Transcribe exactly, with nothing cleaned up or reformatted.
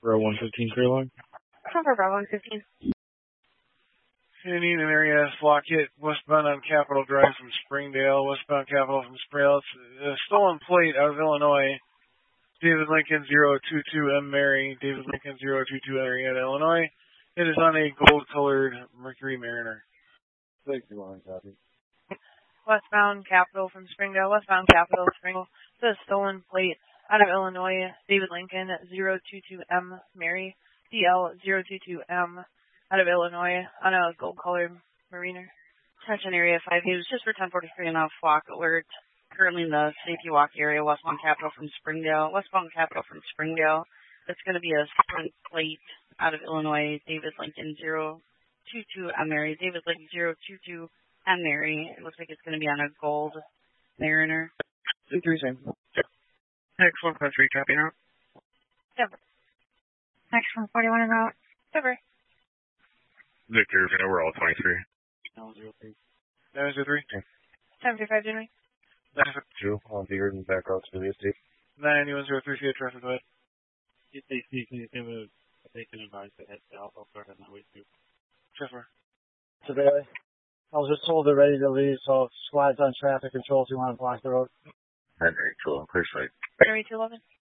Row one fifteen, clear line. Cover Bravo one fifteen. Union area, Flockett, westbound on Capitol Drive from Springdale, westbound Capitol from Springdale. It's a stolen plate out of Illinois. David Lincoln zero two two M Mary, David Lincoln zero two two Marietta, Illinois. It is on a gold-colored Mercury Mariner. Thank you, line copy. Westbound Capitol from Springdale, westbound Capitol, Springdale. It's a stolen plate out of Illinois. David Lincoln zero two two M Mary, D L zero two two M. Out of Illinois on a gold-colored Mariner. Attention Area five News, just for ten forty-three and off Flock Alert. Currently in the Safety Walk area, westbound Capitol from Springdale. Westbound Capitol from Springdale. That's going to be a sprint plate out of Illinois. David Lincoln zero two two M Mary. David Lincoln zero two two M Mary. It looks like it's going to be on a gold Mariner. two three, same. Next one, country, copy now. Denver. Next one, forty-one en route. Denver. Victor, we're all twenty-three. nine zero three. nine zero three. ten fifty-five, January. Two, on the urban back route to the S D. nine one zero three, feet traffic, go ahead. If they see anything with, they can advise to head south. I'll start on that way too. Trevor. Today, I was just told they're ready to leave, so squad's on traffic control if you want to block the road. Henry, two eleven, clear sight. Henry two eleven.